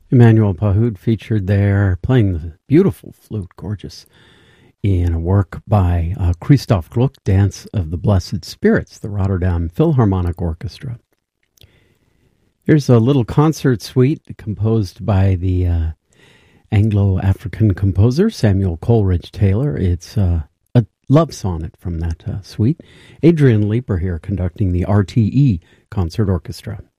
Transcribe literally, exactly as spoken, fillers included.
Emmanuel Pahud featured there, playing the beautiful flute, gorgeous, in a work by uh, Christoph Gluck, Dance of the Blessed Spirits, the Rotterdam Philharmonic Orchestra. Here's a little concert suite composed by the uh, Anglo-African composer Samuel Coleridge Taylor. It's uh, a love sonnet from that uh, suite. Adrian Leeper here conducting the R T E Concert Orchestra.